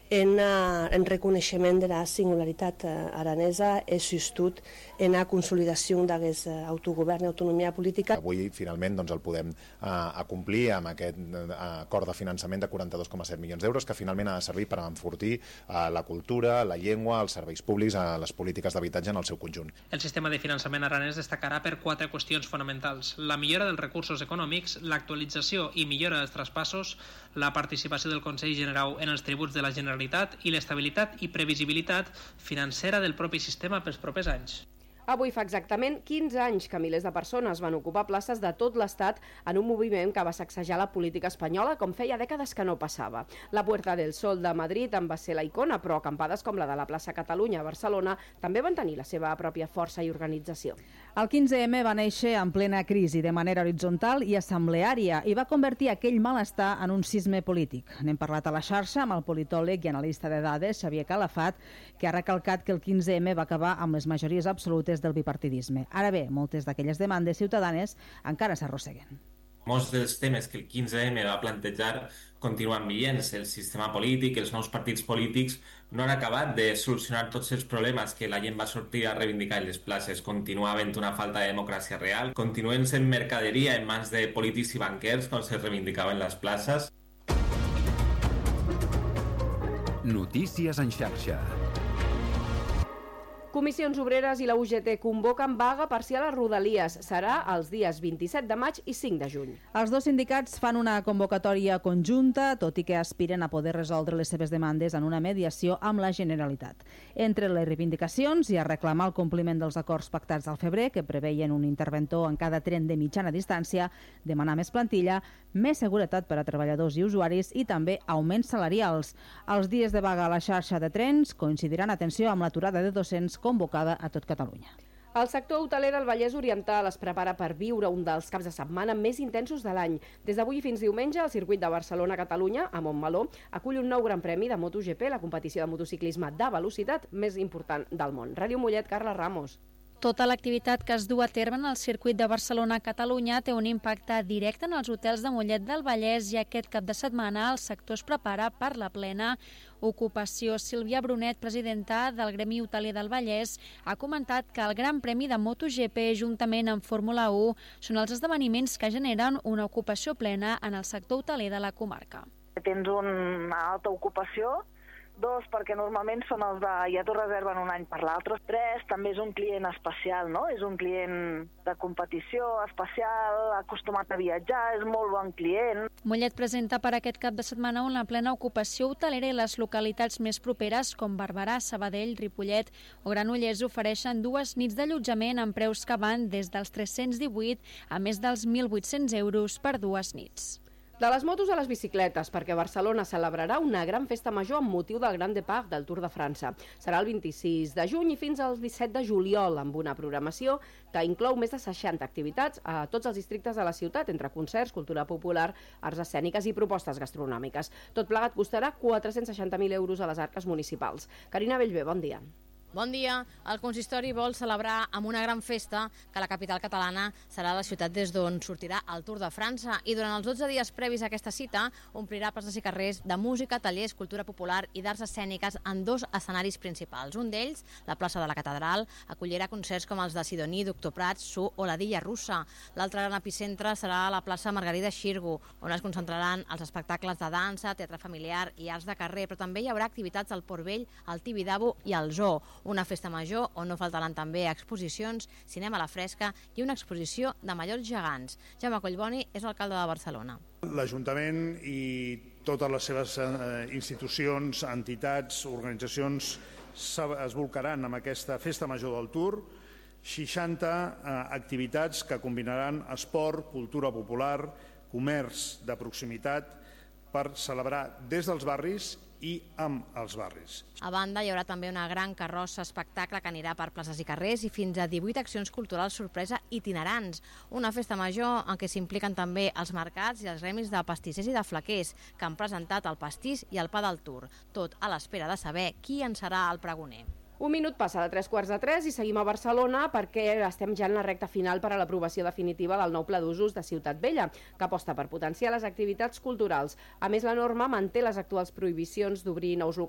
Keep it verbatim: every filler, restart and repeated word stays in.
en, en reconeixement de la singularitat aranesa e sustot en la consolidació d'aquest autogovern i autonomia política. Avui, finalment, doncs, el podem eh, acomplir amb aquest eh, acord de finançament de quaranta-dos coma set milions d'euros que finalment ha de servir per enfortir eh, la cultura, la llengua, els serveis públics, eh, les polítiques d'habitatge en el seu conjunt. El sistema de finançament aranès destacarà per quatre qüestions fonamentals: la millora dels recursos econòmics, l'actualització i millora dels traspassos, la participació del Consell Generau en els tributs de la Generalitat i l'estabilitat i previsibilitat financera del propi sistema pels propers anys. Avui fa exactament quinze anys que milers de persones van ocupar places de tot l'Estat en un moviment que va sacsejar la política espanyola com feia dècades que no passava. La Puerta del Sol de Madrid en va ser la icona, però acampades com la de la plaça Catalunya a Barcelona també van tenir la seva pròpia força i organització. El quinze eme va néixer en plena crisi, de manera horitzontal i assembleària, i va convertir aquell malestar en un sisme polític. N'hem parlat a la xarxa amb el politòleg i analista de dades, Xavier Calafat, que ha recalcat que el quinze eme va acabar amb les majories absolutes del bipartidisme. Ara bé, moltes d'aquelles demandes ciutadanes encara s'arrosseguen. Molts dels temes que el quinze eme va plantejar continuen vigents. El sistema polític, els nous partits polítics no han acabat de solucionar tots els problemes que la gent va sortir a reivindicar en les places. Continua havent una falta de democràcia real, continuen sent mercaderia en mans de polítics i banquers quan se reivindicaven les places. Notícies en xarxa. Comissions Obreres i la U G T convoquen vaga parcial a Rodalies. Serà els dies vint-i-set de maig i cinc de juny. Els dos sindicats fan una convocatòria conjunta, tot i que aspiren a poder resoldre les seves demandes en una mediació amb la Generalitat. Entre les reivindicacions hi ha reclamar el compliment dels acords pactats al febrer, que preveien un interventor en cada tren de mitjana distància, demanar més plantilla, més seguretat per a treballadors i usuaris i també augments salarials. Els dies de vaga a la xarxa de trens coincidiran, atenció, amb l'aturada de docents convocada a tot Catalunya. El sector hoteler del Vallès Oriental es prepara per viure un dels caps de setmana més intensos de l'any. Des d'avui fins diumenge, el circuit de Barcelona-Catalunya, a Montmeló, acull un nou gran premi de MotoGP, la competició de motociclisme de velocitat més important del món. Ràdio Mollet, Carla Ramos. Tota l'activitat que es du a terme en el circuit de Barcelona-Catalunya té un impacte directe en els hotels de Mollet del Vallès i aquest cap de setmana el sector es prepara per la plena ocupació. Sílvia Brunet, presidenta del Gremi Hoteler del Vallès, ha comentat que el Gran Premi de MotoGP juntament amb Fórmula u són els esdeveniments que generen una ocupació plena en el sector hoteler de la comarca. Tens una alta ocupació. Dos, perquè normalment són els de ja t'ho reserven un any per l'altre. Tres, també és un client especial, no? És un client de competició especial, acostumat a viatjar, és molt bon client. Mollet presenta per aquest cap de setmana una plena ocupació hotelera i les localitats més properes com Barberà, Sabadell, Ripollet o Granollers ofereixen dues nits d'allotjament amb preus que van des dels tres-cents divuit a més dels mil vuit-cents euros per dues nits. De les motos a les bicicletes, perquè Barcelona celebrarà una gran festa major amb motiu del Grand Départ del Tour de França. Serà el vint-i-sis de juny i fins al disset de juliol, amb una programació que inclou més de seixanta activitats a tots els districtes de la ciutat, entre concerts, cultura popular, arts escèniques i propostes gastronòmiques. Tot plegat costarà quatre-cents seixanta mil euros a les arques municipals. Carina Bellver, bon dia. Bon dia. El consistori vol celebrar amb una gran festa que la capital catalana serà la ciutat des d'on sortirà el Tour de França i durant els dotze dies previs a aquesta cita omplirà places i carrers de música, tallers, cultura popular i d'arts escèniques en dos escenaris principals. Un d'ells, la plaça de la Catedral, acollirà concerts com els de Sidoní, Doctor Prats, Su o la Dilla Russa. L'altre gran epicentre serà la plaça Margarida Xirgu, on es concentraran els espectacles de dansa, teatre familiar i arts de carrer, però també hi haurà activitats al Port Vell, al Tibidabo i al Zoo. Una festa major on no faltaran també exposicions, cinema a la fresca i una exposició de mallorcs gegants. Jaume Collboni és alcalde de Barcelona. L'Ajuntament i totes les seves eh, institucions, entitats, organitzacions es bolcaran amb aquesta festa major del Tour, seixanta eh, activitats que combinaran esport, cultura popular, comerç de proximitat per celebrar des dels barris i amb els barris. A banda, hi haurà també una gran carrossa espectacle que anirà per places i carrers i fins a divuit accions culturals sorpresa itinerants. Una festa major en què s'impliquen també els mercats i els gremis de pastissers i de flaquers que han presentat el pastís i el pa del Tour, tot a l'espera de saber qui en serà el pregoner. Un minut passa de tres quarts de tres i seguim a Barcelona perquè estem ja en la recta final per a l'aprovació definitiva del nou pla d'usos de Ciutat Vella, que aposta per potenciar les activitats culturals. A més, la norma manté les actuals prohibicions d'obrir nous locals